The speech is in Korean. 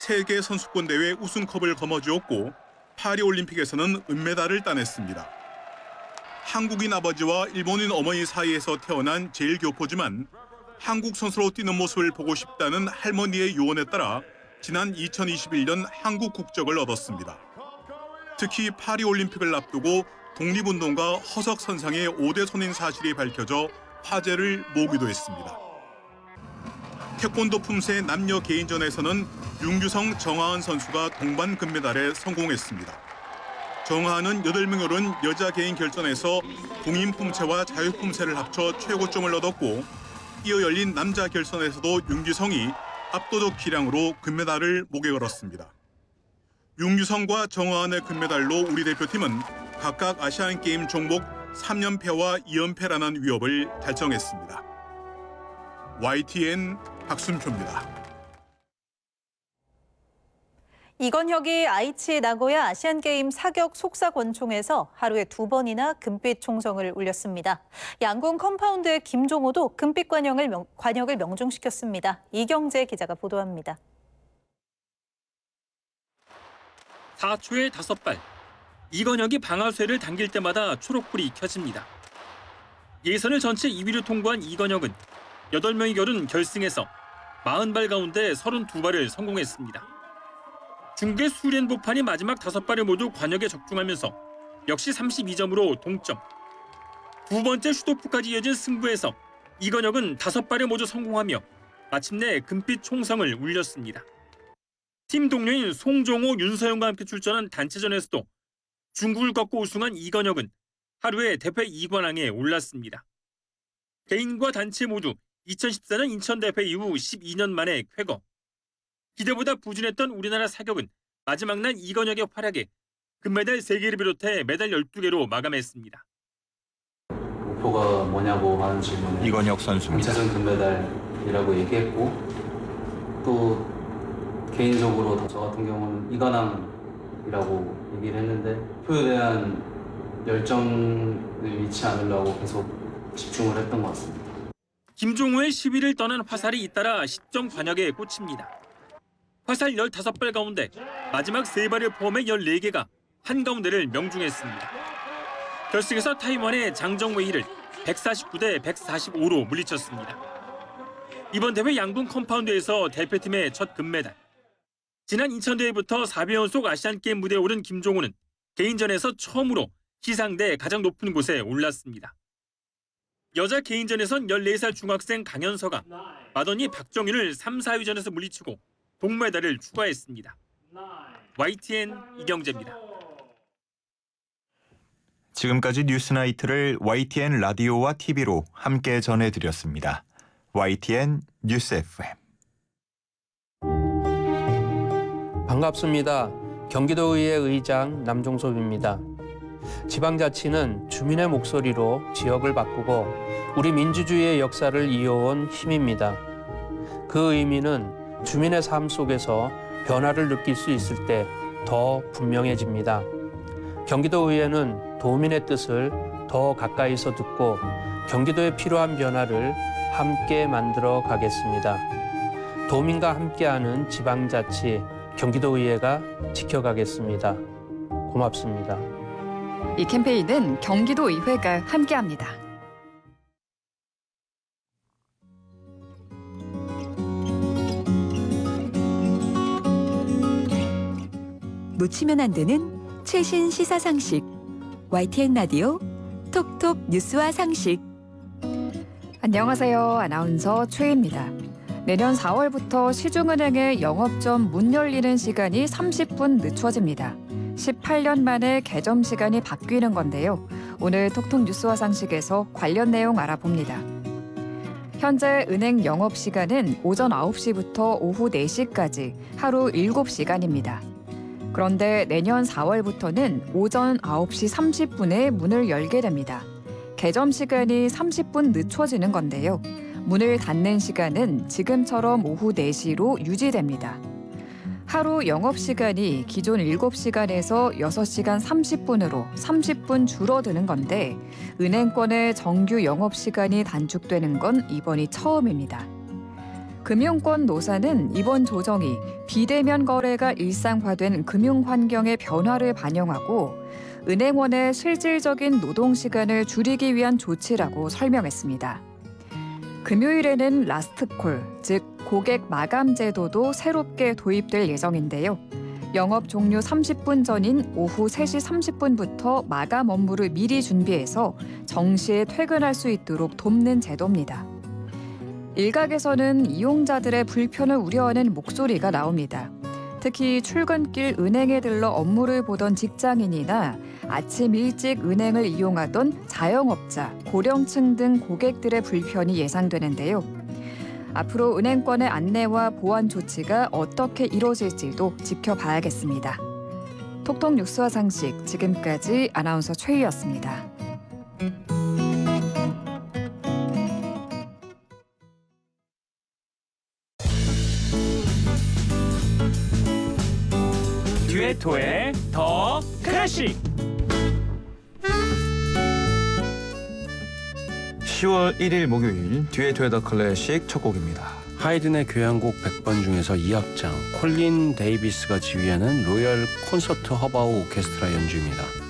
세계 선수권 대회 우승컵을 거머쥐었고 파리올림픽에서는 은메달을 따냈습니다. 한국인 아버지와 일본인 어머니 사이에서 태어난 제일교포지만 한국 선수로 뛰는 모습을 보고 싶다는 할머니의 요원에 따라 지난 2021년 한국 국적을 얻었습니다. 특히 파리올림픽을 앞두고 독립운동가 허석선상의 5대 손인 사실이 밝혀져 화제를 모으기도 했습니다. 태권도 품새 남녀 개인전에서는 윤규성, 정하은 선수가 동반 금메달에 성공했습니다. 정하은은 8명이 오른 여자 개인 결전에서 공인 품새와 자유 품새를 합쳐 최고점을 얻었고 이어 열린 남자 결선에서도 윤규성이 압도적 기량으로 금메달을 목에 걸었습니다. 윤규성과 정하은의 금메달로 우리 대표팀은 각각 아시안게임 종목 3연패와 2연패라는 위협을 달성했습니다. YTN 박순표입니다. 이건혁이 아이치 나고야 아시안게임 사격 속사권총에서 하루에 2번이나 금빛 총성을 울렸습니다. 양궁 컴파운드의 김종호도 금빛 관역을 명중시켰습니다. 이경재 기자가 보도합니다. 4초에 5발. 이건혁이 방아쇠를 당길 때마다 초록불이 켜집니다. 예선을 전체 2위로 통과한 이건혁은 8명이 겨룬 결승에서 40발 가운데 32발을 성공했습니다. 중계 수련복판이 마지막 5발을 모두 관역에 적중하면서 역시 32점으로 동점. 두 번째 슈토프까지 이어진 승부에서 이건혁은 5발을 모두 성공하며 마침내 금빛 총성을 울렸습니다. 팀 동료인 송종호, 윤서영과 함께 출전한 단체전에서도 중국을 꺾고 우승한 이건혁은 하루에 대회 2관왕에 올랐습니다. 개인과 단체 모두 2014년 인천 대회 이후 12년 만에 쾌거. 기대보다 부진했던 우리나라 사격은 마지막 날 이건혁의 활약에 금메달 3개를 비롯해 메달 12개로 마감했습니다. 목표가 뭐냐고 하는 질문에 이건혁 선수입니다. 2차전 금메달이라고 얘기했고 또 개인적으로 저 같은 경우는 이관왕이라고 얘기를 했는데 목표에 대한 열정을 잃지 않으려고 계속 집중을 했던 것 같습니다. 김종호의 시위를 떠난 화살이 잇따라 10점 관역에 꽂힙니다. 화살 15발 가운데 마지막 3발을 포함해 14개가 한가운데를 명중했습니다. 결승에서 타이완의 장정웨이를 149대 145로 물리쳤습니다. 이번 대회 양궁 컴파운드에서 대표팀의 첫 금메달. 지난 인천대회부터 4배 연속 아시안게임 무대에 오른 김종호는 개인전에서 처음으로 시상대 가장 높은 곳에 올랐습니다. 여자 개인전에선 14살 중학생 강현서가 마더니 박정윤을 3, 4위전에서 물리치고 동메달을 추가했습니다. YTN 이경재입니다. 지금까지 뉴스나이트를 YTN 라디오와 TV로 함께 전해드렸습니다. YTN 뉴스 FM. 반갑습니다. 경기도의회 의장 남종섭입니다. 지방자치는 주민의 목소리로 지역을 바꾸고 우리 민주주의의 역사를 이어온 힘입니다. 그 의미는 주민의 삶 속에서 변화를 느낄 수 있을 때 더 분명해집니다. 경기도의회는 도민의 뜻을 더 가까이서 듣고 경기도에 필요한 변화를 함께 만들어 가겠습니다. 도민과 함께하는 지방자치 경기도의회가 지켜가겠습니다. 고맙습니다. 이 캠페인은 경기도의회가 함께합니다. 놓치면 안 되는 최신 시사 상식. YTN 라디오 톡톡 뉴스와 상식. 안녕하세요. 아나운서 최희입니다. 내년 4월부터 시중은행의 영업점 문 열리는 시간이 30분 늦춰집니다. 18년 만에 개점 시간이 바뀌는 건데요. 오늘 톡톡 뉴스와 상식에서 관련 내용 알아봅니다. 현재 은행 영업 시간은 오전 9시부터 오후 4시까지 하루 7시간입니다. 그런데 내년 4월부터는 오전 9시 30분에 문을 열게 됩니다. 개점 시간이 30분 늦춰지는 건데요. 문을 닫는 시간은 지금처럼 오후 4시로 유지됩니다. 하루 영업시간이 기존 7시간에서 6시간 30분으로 30분 줄어드는 건데 은행권의 정규 영업시간이 단축되는 건 이번이 처음입니다. 금융권 노사는 이번 조정이 비대면 거래가 일상화된 금융 환경의 변화를 반영하고 은행원의 실질적인 노동 시간을 줄이기 위한 조치라고 설명했습니다. 금요일에는 라스트콜, 즉 고객 마감 제도도 새롭게 도입될 예정인데요. 영업 종료 30분 전인 오후 3시 30분부터 마감 업무를 미리 준비해서 정시에 퇴근할 수 있도록 돕는 제도입니다. 일각에서는 이용자들의 불편을 우려하는 목소리가 나옵니다. 특히 출근길 은행에 들러 업무를 보던 직장인이나 아침 일찍 은행을 이용하던 자영업자, 고령층 등 고객들의 불편이 예상되는데요. 앞으로 은행권의 안내와 보안 조치가 어떻게 이루어질지도 지켜봐야겠습니다. 톡톡 뉴스와 상식, 지금까지 아나운서 최희였습니다. 듀에토의 더 클래식. 10월 1일 목요일 듀에토의 더 클래식 첫 곡입니다. 하이든의 교향곡 100번 중에서 2악장 콜린 데이비스가 지휘하는 로열 콘서트 허바우 오케스트라 연주입니다.